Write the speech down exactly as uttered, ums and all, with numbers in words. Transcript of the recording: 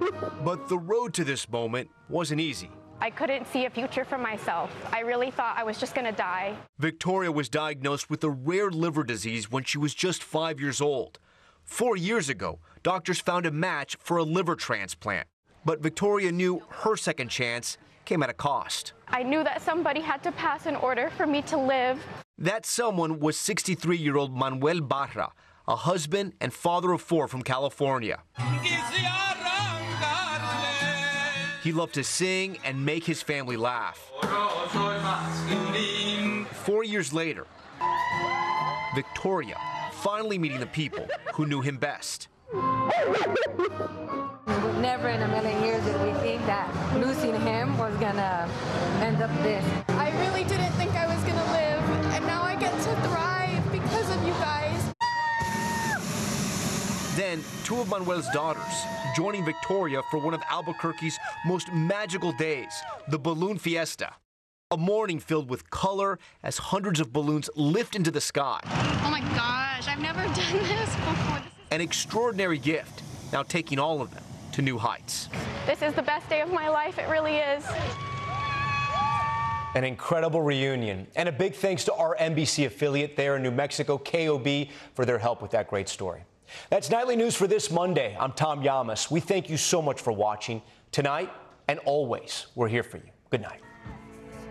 But the road to this moment wasn't easy. I couldn't see a future for myself. I really thought I was just going to die. Victoria was diagnosed with a rare liver disease when she was just five years old. Four years ago, doctors found a match for a liver transplant. But Victoria knew her second chance came at a cost. I knew that somebody had to pass an order for me to live. That someone was sixty-three-year-old Manuel Barra, a husband and father of four from California. He loved to sing and make his family laugh. Four years later, Victoria finally meeting the people who knew him best. Never in a million years did we think that losing him was gonna end up this. I really didn't think I was gonna live, and now I get to thrive because of you guys. Then, two of Manuel's daughters joining Victoria for one of Albuquerque's most magical days, the Balloon Fiesta. A morning filled with color as hundreds of balloons lift into the sky. Oh my gosh, I've never done this before. This is An extraordinary gift, now taking all of them to new heights. This is the best day of my life. It really is. An incredible reunion. And a big thanks to our N B C affiliate there in New Mexico, K O B, for their help with that great story. That's Nightly News for this Monday. I'm Tom Llamas. We thank you so much for watching. Tonight and always, we're here for you. Good night.